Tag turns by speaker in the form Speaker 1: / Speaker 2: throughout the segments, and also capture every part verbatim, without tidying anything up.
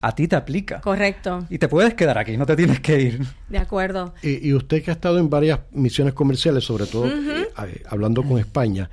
Speaker 1: a ti te aplica.
Speaker 2: Correcto.
Speaker 1: Y te puedes quedar aquí, no te tienes que ir.
Speaker 2: De acuerdo.
Speaker 3: Y, y usted que ha estado en varias misiones comerciales, sobre todo uh-huh. eh, hablando con España,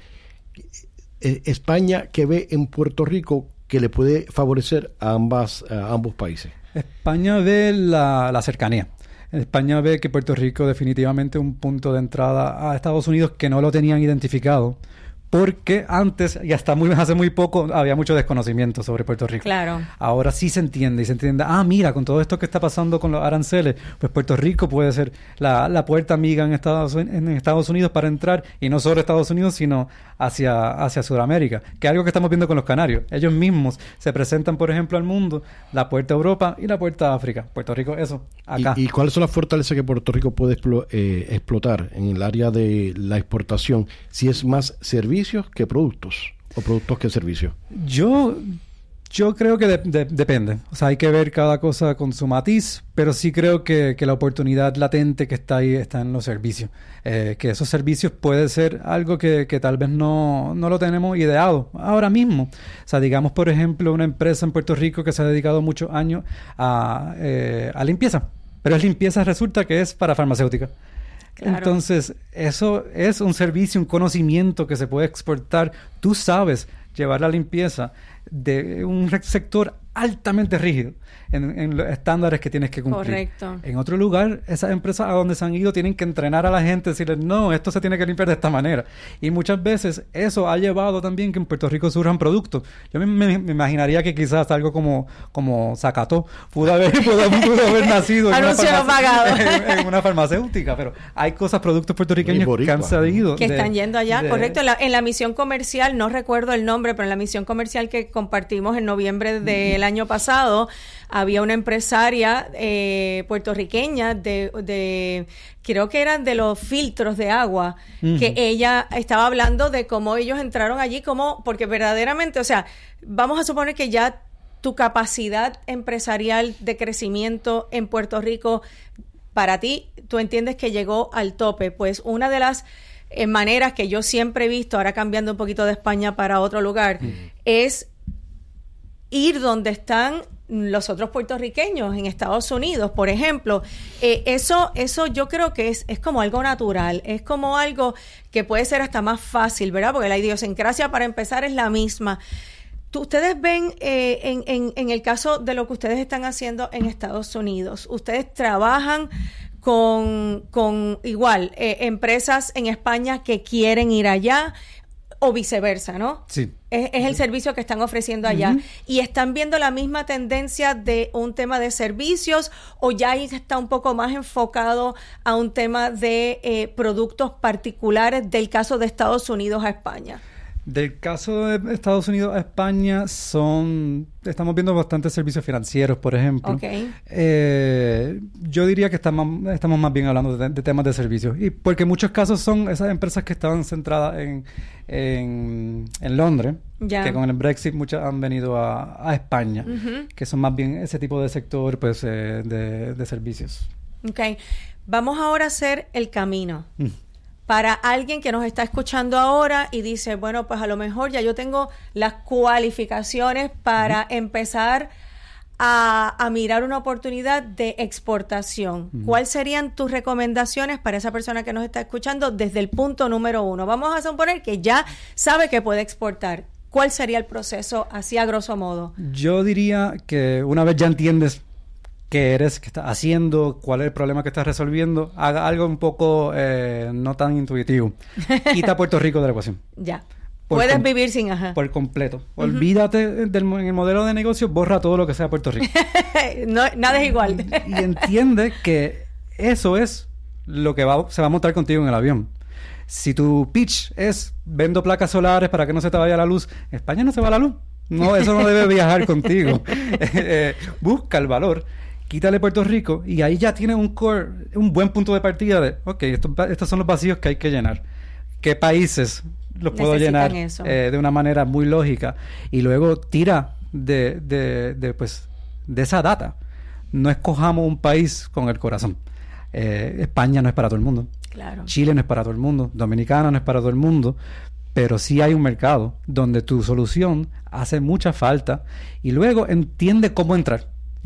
Speaker 3: eh, España, ¿qué ve en Puerto Rico que le puede favorecer a, ambas, a ambos países?
Speaker 1: España ve la, la cercanía. España ve que Puerto Rico definitivamente es un punto de entrada a Estados Unidos que no lo tenían identificado. Porque antes, y hasta muy, hace muy poco, había mucho desconocimiento sobre Puerto Rico.
Speaker 2: Claro.
Speaker 1: Ahora sí se entiende, y se entiende, ah, mira, con todo esto que está pasando con los aranceles, pues Puerto Rico puede ser la, la puerta amiga en Estados, en Estados Unidos para entrar, y no solo Estados Unidos, sino hacia, hacia Sudamérica, que es algo que estamos viendo con los canarios. Ellos mismos se presentan, por ejemplo, al mundo, la puerta a Europa y la puerta a África. Puerto Rico, eso, acá.
Speaker 3: ¿Y, y cuáles son las fortalezas que Puerto Rico puede explo, eh, explotar en el área de la exportación? Si es más servicio que productos, o productos que servicios.
Speaker 1: Yo, yo creo que de, de, depende. O sea, hay que ver cada cosa con su matiz, pero sí creo que, que la oportunidad latente que está ahí está en los servicios. Eh, que esos servicios puede ser algo que, que tal vez no, no lo tenemos ideado ahora mismo. O sea, digamos, por ejemplo, una empresa en Puerto Rico que se ha dedicado muchos años a, eh, a limpieza, pero es limpieza resulta que es para farmacéutica. Claro. Entonces, eso es un servicio, un conocimiento que se puede exportar. Tú sabes llevar la limpieza de un sector altamente rígido en, en los estándares que tienes que cumplir.
Speaker 2: Correcto.
Speaker 1: En otro lugar, esas empresas a donde se han ido tienen que entrenar a la gente, decirles, no, esto se tiene que limpiar de esta manera. Y muchas veces eso ha llevado también que en Puerto Rico surjan productos. Yo me, me, me imaginaría que quizás algo como, como Zacató pudo haber, pudo, pudo haber nacido en una, en, en una farmacéutica, pero hay cosas, productos puertorriqueños que han salido.
Speaker 2: Que
Speaker 1: de,
Speaker 2: están yendo allá,
Speaker 1: de,
Speaker 2: correcto. En la, en la misión comercial, no recuerdo el nombre, pero en la misión comercial que compartimos en noviembre del año pasado, había una empresaria eh, puertorriqueña de, de, creo que eran de los filtros de agua, uh-huh. que ella estaba hablando de cómo ellos entraron allí, como, porque verdaderamente, o sea, vamos a suponer que ya tu capacidad empresarial de crecimiento en Puerto Rico, para ti, tú entiendes que llegó al tope. Pues una de las eh, maneras que yo siempre he visto, ahora cambiando un poquito de España para otro lugar, uh-huh. es ir donde están los otros puertorriqueños en Estados Unidos, por ejemplo. Eh, eso eso yo creo que es, es como algo natural, es como algo que puede ser hasta más fácil, ¿verdad? Porque la idiosincrasia, para empezar, es la misma. ¿Tú, ustedes ven eh, en, en, en el caso de lo que ustedes están haciendo en Estados Unidos, ustedes trabajan con, con igual, eh, empresas en España que quieren ir allá, o viceversa, ¿no?
Speaker 1: Sí.
Speaker 2: Es, es el servicio que están ofreciendo allá. Uh-huh. ¿Y están viendo la misma tendencia de un tema de servicios, o ya ahí está un poco más enfocado a un tema de eh, productos particulares del caso de Estados Unidos a España?
Speaker 1: Del caso de Estados Unidos a España son... Estamos viendo bastantes servicios financieros, por ejemplo.
Speaker 2: Okay.
Speaker 1: Eh, yo diría que estamos, estamos más bien hablando de, de temas de servicios. Y porque en muchos casos son esas empresas que estaban centradas en, en, en Londres, yeah. que con el Brexit muchas han venido a, a España, uh-huh. que son más bien ese tipo de sector, pues, eh, de, de servicios.
Speaker 2: Ok. Vamos ahora a hacer el camino.
Speaker 1: Mm.
Speaker 2: Para alguien que nos está escuchando ahora y dice, bueno, pues a lo mejor ya yo tengo las cualificaciones para uh-huh. empezar a, a mirar una oportunidad de exportación. Uh-huh. ¿Cuáles serían tus recomendaciones para esa persona que nos está escuchando desde el punto número uno? Vamos a suponer que ya sabe que puede exportar. ¿Cuál sería el proceso así a grosso modo?
Speaker 1: Yo diría que una vez ya entiendes qué eres, qué estás haciendo, cuál es el problema que estás resolviendo, haga algo un poco eh, no tan intuitivo. Quita Puerto Rico de la ecuación.
Speaker 2: Ya. Puedes com- vivir sin ajá.
Speaker 1: Por completo. Uh-huh. Olvídate del en el modelo de negocio, borra todo lo que sea Puerto Rico.
Speaker 2: no, nada es igual.
Speaker 1: y, y entiende que eso es lo que va, se va a montar contigo en el avión. Si tu pitch es vendo placas solares para que no se te vaya la luz, España no se va la luz. No, eso no debe viajar contigo. eh, busca el valor. Quítale Puerto Rico y ahí ya tienes un core, un buen punto de partida de, ok, estos, estos son los vacíos que hay que llenar. ¿Qué países los puedo llenar eh, de una manera muy lógica? Y luego tira de, de, de, pues, de esa data. No escojamos un país con el corazón. Eh, España no es para todo el mundo.
Speaker 2: Claro.
Speaker 1: Chile no es para todo el mundo. Dominicana no es para todo el mundo. Pero sí hay un mercado donde tu solución hace mucha falta y luego entiende cómo entrar.